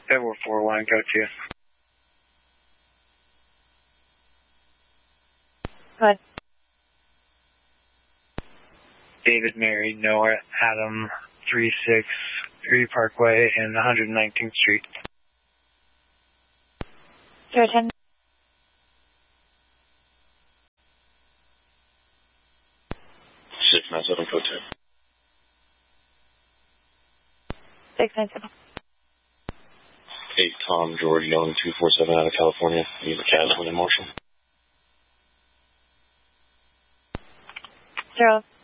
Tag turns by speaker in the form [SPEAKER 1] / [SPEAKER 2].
[SPEAKER 1] Edward 41, go to.
[SPEAKER 2] Good.
[SPEAKER 1] David Mary, Noah Adam, 363 Parkway and 119th Street.
[SPEAKER 2] 010.
[SPEAKER 3] 697, code 2.
[SPEAKER 2] 697.
[SPEAKER 3] 8 Tom George Young 247 out of California. Need a Caswin and Marshall.
[SPEAKER 2] 0.